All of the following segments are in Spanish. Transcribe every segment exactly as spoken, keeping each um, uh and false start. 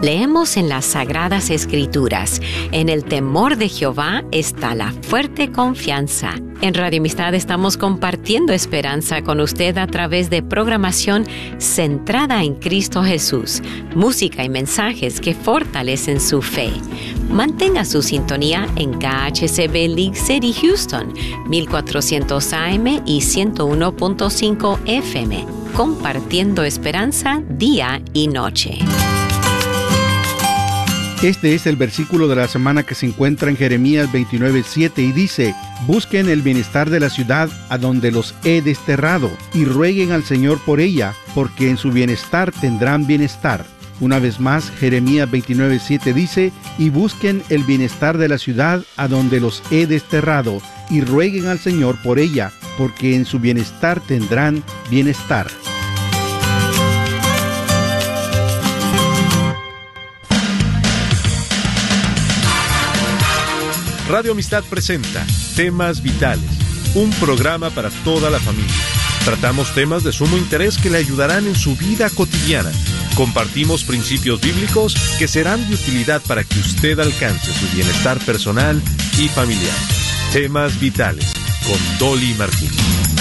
Leemos en las Sagradas Escrituras: en el temor de Jehová está la fuerte confianza. En Radio Amistad estamos compartiendo esperanza con usted a través de programación centrada en Cristo Jesús, música y mensajes que fortalecen su fe. Mantenga su sintonía en K H C B League City, Houston, mil cuatrocientos A M y ciento uno punto cinco F M, compartiendo esperanza día y noche. Este es el versículo de la semana que se encuentra en Jeremías veintinueve siete y dice: busquen el bienestar de la ciudad a donde los he desterrado y rueguen al Señor por ella, porque en su bienestar tendrán bienestar. Una vez más, Jeremías veintinueve siete dice: y busquen el bienestar de la ciudad a donde los he desterrado y rueguen al Señor por ella, porque en su bienestar tendrán bienestar. Radio Amistad presenta Temas Vitales, un programa para toda la familia. Tratamos temas de sumo interés que le ayudarán en su vida cotidiana. Compartimos principios bíblicos que serán de utilidad para que usted alcance su bienestar personal y familiar. Temas Vitales, con Dolly Martínez.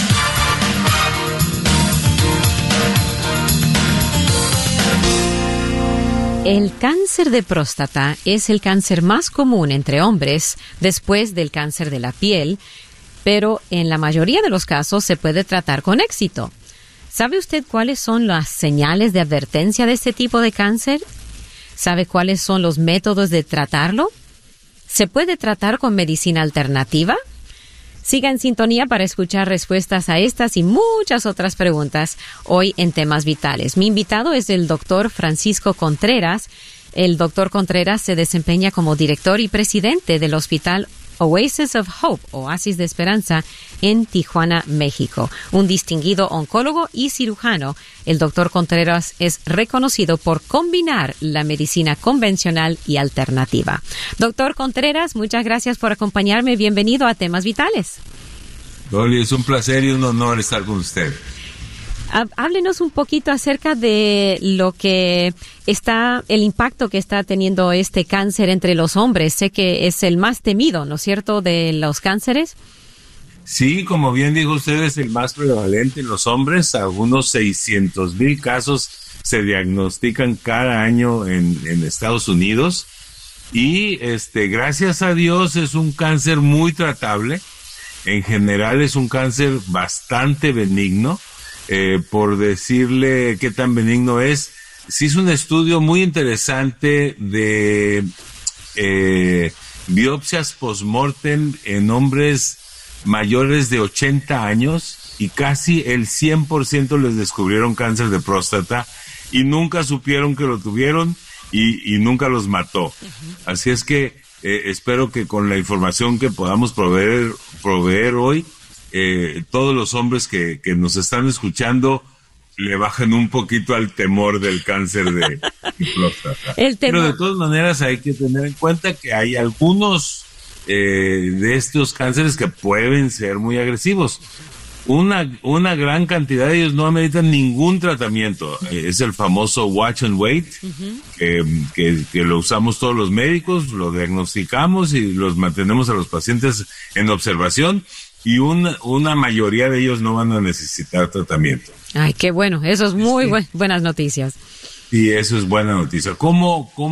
El cáncer de próstata es el cáncer más común entre hombres después del cáncer de la piel, pero en la mayoría de los casos se puede tratar con éxito. ¿Sabe usted cuáles son las señales de advertencia de este tipo de cáncer? ¿Sabe cuáles son los métodos de tratarlo? ¿Se puede tratar con medicina alternativa? Siga en sintonía para escuchar respuestas a estas y muchas otras preguntas hoy en Temas Vitales. Mi invitado es el doctor Francisco Contreras. El doctor Contreras se desempeña como director y presidente del Hospital Oasis of Hope, Oasis de Esperanza, en Tijuana, México. Un distinguido oncólogo y cirujano, el doctor Contreras es reconocido por combinar la medicina convencional y alternativa. Doctor Contreras, muchas gracias por acompañarme. Bienvenido a Temas Vitales. Dolly, es un placer y un honor estar con usted. Háblenos un poquito acerca de lo que está, el impacto que está teniendo este cáncer entre los hombres. Sé que es el más temido, ¿no es cierto?, de los cánceres. Sí, como bien dijo usted, es el más prevalente en los hombres. Algunos seiscientos mil casos se diagnostican cada año en, en Estados Unidos. Y este, gracias a Dios es un cáncer muy tratable. En general es un cáncer bastante benigno. Eh, por decirle qué tan benigno es, se hizo un estudio muy interesante de eh, biopsias post-mortem en hombres mayores de ochenta años y casi el cien por ciento les descubrieron cáncer de próstata y nunca supieron que lo tuvieron y, y nunca los mató. Uh-huh. Así es que eh, espero que con la información que podamos proveer, proveer hoy, Eh, todos los hombres que, que nos están escuchando le bajen un poquito al temor del cáncer de, de próstata. El temor. Pero de todas maneras hay que tener en cuenta que hay algunos eh, de estos cánceres que pueden ser muy agresivos. Una, una gran cantidad de ellos no ameritan ningún tratamiento. Eh, es el famoso watch and wait, uh-huh. que, que, que lo usamos todos los médicos, lo diagnosticamos y los mantenemos a los pacientes en observación. Y una, una mayoría de ellos no van a necesitar tratamiento. Ay, qué bueno. Eso es muy sí. bu- buenas noticias. Y eso es buena noticia. ¿Cómo, cómo